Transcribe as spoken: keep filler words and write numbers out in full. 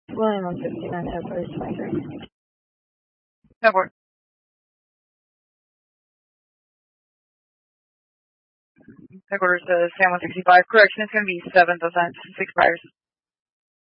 William one fifty-nine, headquarters twenty-three. Headquarters. Headquarters to Sam one sixty-five. Correction, it's going to be seventh offense. Six buyers.